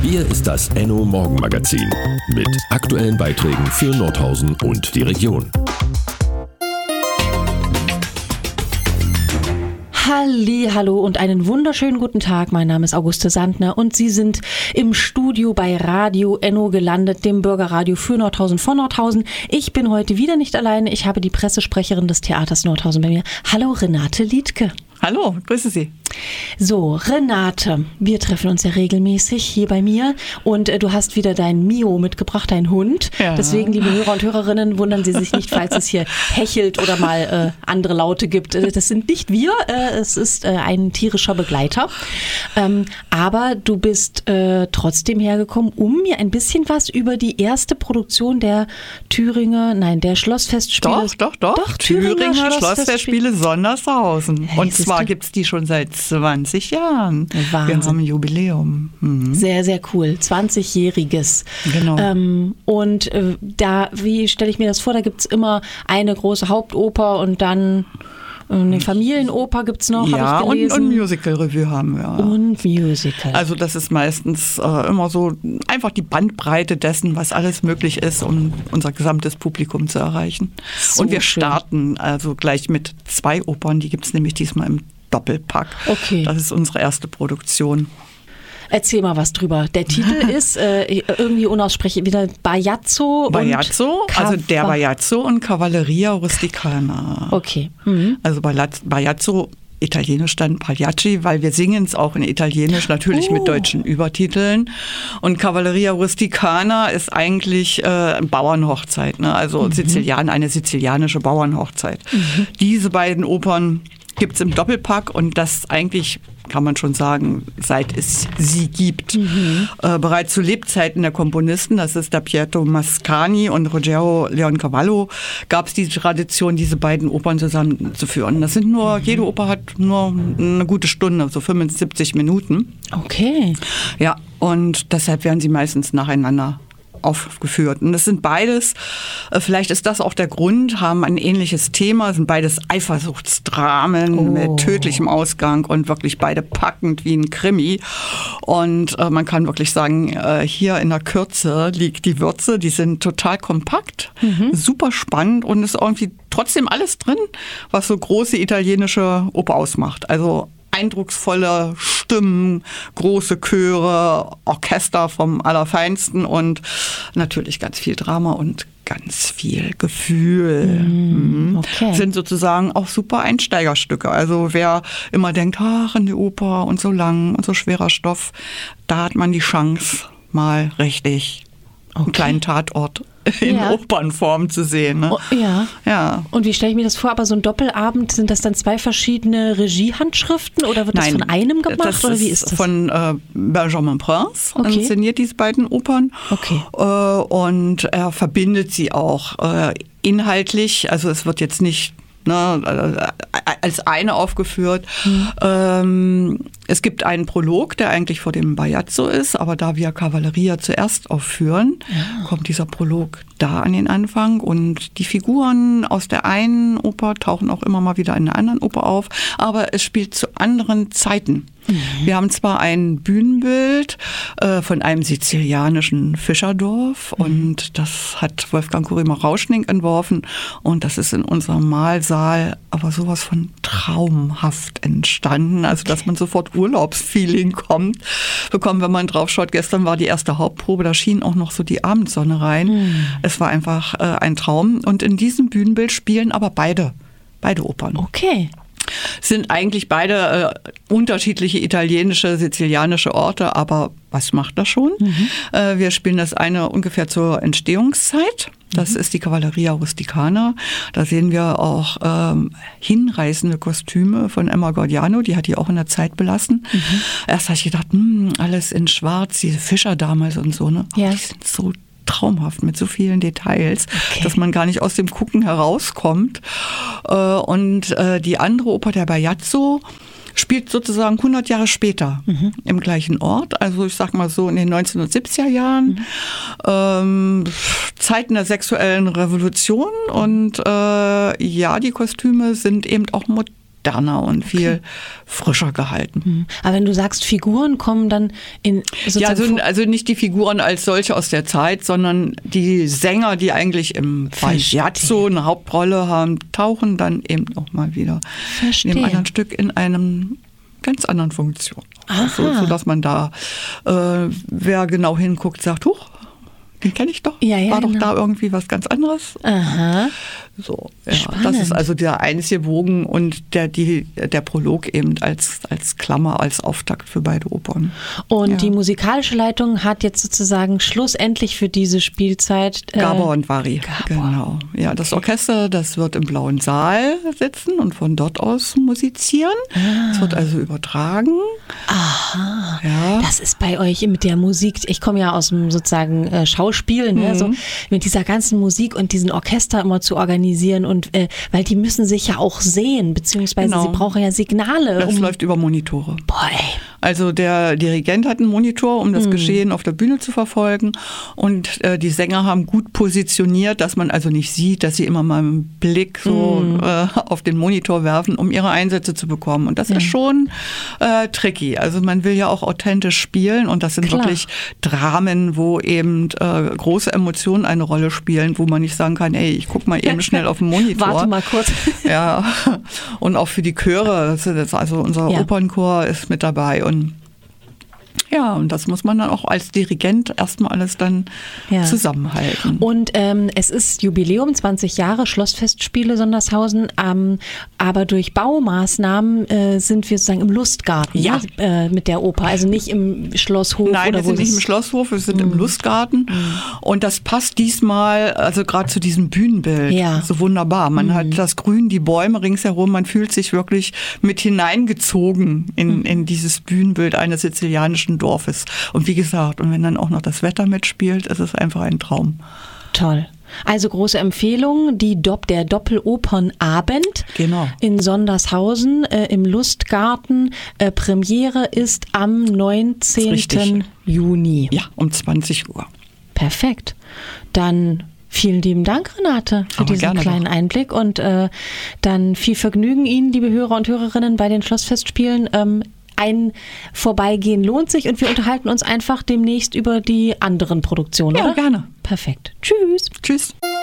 Hier ist das Enno Morgenmagazin mit aktuellen Beiträgen für Nordhausen und die Region. Hallo und einen wunderschönen guten Tag. Mein Name ist Auguste Sandner und Sie sind im Studio bei Radio Enno gelandet, dem Bürgerradio für Nordhausen von Nordhausen. Ich bin heute wieder nicht alleine. Ich habe die Pressesprecherin des Theaters Nordhausen bei mir. Hallo Renate Liedtke. Hallo, grüße Sie. So, Renate, wir treffen uns ja regelmäßig hier bei mir und du hast wieder deinen Mio mitgebracht, deinen Hund. Ja. Deswegen, liebe Hörer und Hörerinnen, wundern Sie sich nicht, falls es hier hechelt oder mal andere Laute gibt. Das sind nicht wir, es ist ein tierischer Begleiter. Aber du bist trotzdem hergekommen, um mir ein bisschen was über die erste Produktion der Schlossfestspiele. Doch, Thüringer Schlossfestspiele Sondershausen. Und zwar gibt es die schon seit 20 Jahren. Wahnsinn. Wir haben ein Jubiläum. Sehr, sehr cool. 20-jähriges. Genau. Wie stelle ich mir das vor? Da gibt es immer eine große Hauptoper und dann eine Familienoper gibt es noch, ja, habe ich gelesen. Und Musical-Revue haben wir. Und Musical. Also das ist meistens immer so einfach die Bandbreite dessen, was alles möglich ist, um unser gesamtes Publikum zu erreichen. So und wir schön. starten also gleich mit 2 Opern, die gibt es nämlich diesmal im Doppelpack. Okay. Das ist unsere erste Produktion. Erzähl mal was drüber. Der Titel ist irgendwie unaussprechlich, wieder Bajazzo, also der Bajazzo und Cavalleria Rusticana. Okay. Also Bajazzo, italienisch dann Pagliacci, weil wir singen es auch in Italienisch, natürlich mit deutschen Übertiteln. Und Cavalleria Rusticana ist eigentlich Bauernhochzeit, ne? Also eine sizilianische Bauernhochzeit. Diese beiden Opern gibt es im Doppelpack und das eigentlich, kann man schon sagen, seit es sie gibt. Bereits zu Lebzeiten der Komponisten, das ist der Pietro Mascagni und Ruggero Leoncavallo, gab es die Tradition, diese beiden Opern zusammenzuführen. Das sind jede Oper hat nur eine gute Stunde, so 75 Minuten. Okay. Ja, und deshalb werden sie meistens nacheinander aufgeführt. Und das sind beides, vielleicht ist das auch der Grund, haben ein ähnliches Thema, sind beides Eifersuchtsdramen mit tödlichem Ausgang und wirklich beide packend wie ein Krimi. Und man kann wirklich sagen, hier in der Kürze liegt die Würze, die sind total kompakt, super spannend und ist irgendwie trotzdem alles drin, was so große italienische Oper ausmacht. Also eindrucksvolle Stimmen, große Chöre, Orchester vom Allerfeinsten und natürlich ganz viel Drama und ganz viel Gefühl. Okay. Sind sozusagen auch super Einsteigerstücke. Also wer immer denkt, ach, in die Oper und so lang und so schwerer Stoff, da hat man die Chance, mal richtig einen kleinen Tatort in Opernform zu sehen. Ne? Ja. Und wie stelle ich mir das vor? Aber so ein Doppelabend, sind das dann 2 verschiedene Regiehandschriften oder wird das von einem gemacht? Oder wie ist das? Von Benjamin Prince, inszeniert diese beiden Opern. Okay. Und er verbindet sie auch inhaltlich. Also es wird jetzt nicht als eine aufgeführt. Es gibt einen Prolog, der eigentlich vor dem Bajazzo ist, aber da wir Cavalleria zuerst aufführen, kommt dieser Prolog da an den Anfang und die Figuren aus der einen Oper tauchen auch immer mal wieder in der anderen Oper auf, aber es spielt zu anderen Zeiten. Wir haben zwar ein Bühnenbild von einem sizilianischen Fischerdorf und das hat Wolfgang Kurima-Rauschning entworfen und das ist in unserem Mahlsaal aber sowas von traumhaft entstanden, also dass man sofort Urlaubsfeeling bekommt, wenn man drauf schaut. Gestern war die erste Hauptprobe, da schien auch noch so die Abendsonne rein. Es war einfach ein Traum und in diesem Bühnenbild spielen aber beide Opern. Okay. Sind eigentlich beide unterschiedliche italienische, sizilianische Orte, aber was macht das schon? Wir spielen das eine ungefähr zur Entstehungszeit. Das ist die Cavalleria Rusticana. Da sehen wir auch hinreißende Kostüme von Emma Gordiano, die hat die auch in der Zeit belassen. Erst habe ich gedacht, alles in schwarz, diese Fischer damals und so, ne? Ja. Die sind so traumhaft mit so vielen Details, dass man gar nicht aus dem Gucken herauskommt. Und die andere Oper, der Bajazzo, spielt sozusagen 100 Jahre später im gleichen Ort. Also ich sag mal so in den 1970er Jahren, Zeiten der sexuellen Revolution und die Kostüme sind eben auch moderner und viel frischer gehalten. Aber wenn du sagst, Figuren kommen dann in also nicht die Figuren als solche aus der Zeit, sondern die Sänger, die eigentlich im Pagliazzo eine Hauptrolle haben, tauchen dann eben auch mal wieder in einem anderen Stück in einem ganz anderen Funktion. So dass man da, wer genau hinguckt, sagt, huch, den kenne ich doch. War doch da irgendwie was ganz anderes. Aha. So, das ist also der einzige Bogen und der Prolog eben als Klammer, als Auftakt für beide Opern. Und die musikalische Leitung hat jetzt sozusagen schlussendlich für diese Spielzeit Gabor und Vari. Genau. Ja, das Orchester, das wird im Blauen Saal sitzen und von dort aus musizieren. Es wird also übertragen. Aha. Ja. Das ist bei euch mit der Musik. Ich komme ja aus dem sozusagen Schauspiel, ne? So mit dieser ganzen Musik und diesen Orchester immer zu organisieren und weil die müssen sich ja auch sehen, beziehungsweise sie brauchen ja Signale. Das läuft über Monitore. Boah, ey. Also der Dirigent hat einen Monitor, um das Geschehen auf der Bühne zu verfolgen und die Sänger haben gut positioniert, dass man also nicht sieht, dass sie immer mal einen Blick so auf den Monitor werfen, um ihre Einsätze zu bekommen. Und das ist schon tricky. Also man will ja auch authentisch spielen und das sind wirklich Dramen, wo eben große Emotionen eine Rolle spielen, wo man nicht sagen kann, ey, ich guck mal eben schnell auf den Monitor. Warte mal kurz. Ja, und auch für die Chöre, also unser Opernchor ist mit dabei und und das muss man dann auch als Dirigent erstmal alles dann zusammenhalten. Und es ist Jubiläum, 20 Jahre, Schlossfestspiele Sondershausen, aber durch Baumaßnahmen sind wir sozusagen im Lustgarten mit der Oper, also nicht im Schlosshof. Nein, wir sind nicht im Schlosshof, wir sind im Lustgarten und das passt diesmal, also gerade zu diesem Bühnenbild, so wunderbar. Man hat das Grün, die Bäume ringsherum, man fühlt sich wirklich mit hineingezogen in dieses Bühnenbild eines sizilianischen Dorfes. Und wie gesagt, und wenn dann auch noch das Wetter mitspielt, ist es einfach ein Traum. Toll. Also große Empfehlung, der Doppelopernabend in Sondershausen im Lustgarten. Premiere ist am 19. Juni. Ja, um 20 Uhr. Perfekt. Dann vielen lieben Dank, Renate, für diesen kleinen Einblick und dann viel Vergnügen Ihnen, liebe Hörer und Hörerinnen, bei den Schlossfestspielen. Ein Vorbeigehen lohnt sich und wir unterhalten uns einfach demnächst über die anderen Produktionen, oder? Ja, gerne. Perfekt. Tschüss. Tschüss.